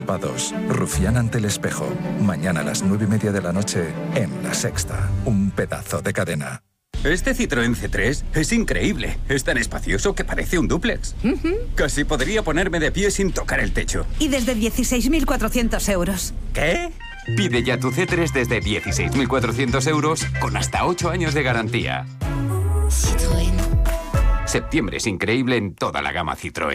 Pados, Rufián ante el espejo. Mañana a las 9:30 de la noche en La Sexta. Un pedazo de cadena. Este Citroën C3 es increíble. Es tan espacioso que parece un dúplex. Casi podría ponerme de pie sin tocar el techo. Y desde 16.400 euros. ¿Qué? Pide ya tu C3 desde 16.400 euros con hasta 8 años de garantía. Citroën. Septiembre es increíble en toda la gama Citroën.